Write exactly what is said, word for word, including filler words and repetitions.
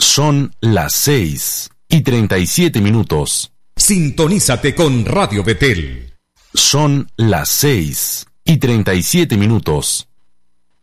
Son las seis y treinta y siete minutos. Sintonízate con Radio Betel. Son las seis y treinta y siete minutos.